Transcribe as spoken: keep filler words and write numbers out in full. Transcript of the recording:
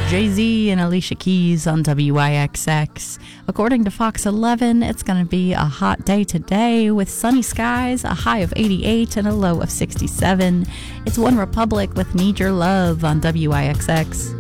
Jay-Z and Alicia Keys on W I X X. According to Fox eleven, it's going to be a hot day today with sunny skies, a high of eighty-eight and a low of sixty-seven. It's One Republic with Need Your Love on W I X X.